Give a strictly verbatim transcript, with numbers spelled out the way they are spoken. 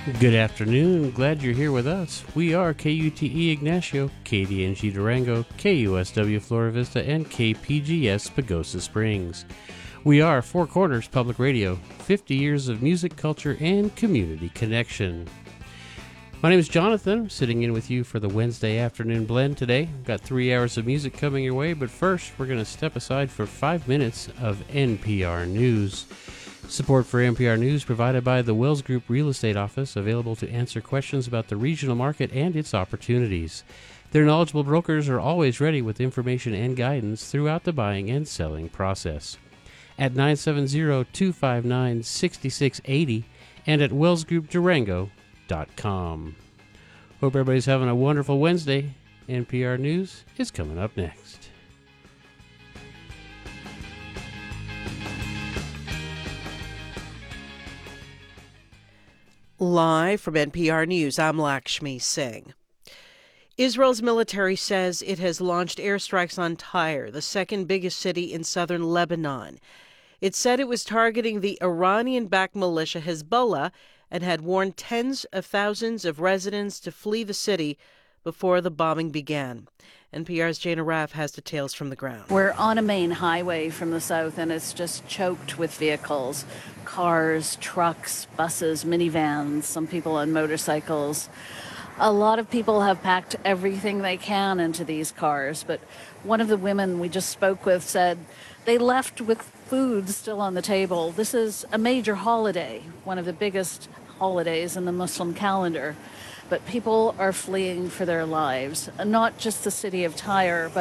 Good afternoon. Glad you're here with us. We are K U T E Ignacio, K D N G Durango, K U S W Flora Vista, and K P G S Pagosa Springs. We are Four Corners Public Radio, fifty years of music, culture, and community connection. My name is Jonathan, sitting in with you for the Wednesday afternoon blend today. We've got three hours of music coming your way, but first we're going to step aside for five minutes of N P R News. Support for N P R News provided by the Wells Group Real Estate Office, available to answer questions about the regional market and its opportunities. Their knowledgeable brokers are always ready with information and guidance throughout the buying and selling process. At nine seven zero, two five nine, six six eight zero and at wells group durango dot com. Hope everybody's having a wonderful Wednesday. N P R News is coming up next. Live from N P R News, I'm Lakshmi Singh. Israel's military says it has launched airstrikes on Tyre, the second biggest city in southern Lebanon. It said it was targeting the Iranian-backed militia Hezbollah and had warned tens of thousands of residents to flee the city before the bombing began. N P R's Jana Raff has details from the ground. We're on a main highway from the south, and it's just choked with vehicles. Cars, trucks, buses, minivans, some people on motorcycles. A lot of people have packed everything they can into these cars, but one of the women we just spoke with said they left with food still on the table. This is a major holiday, one of the biggest holidays in the Muslim calendar. But people are fleeing for their lives, not just the city of Tyre, but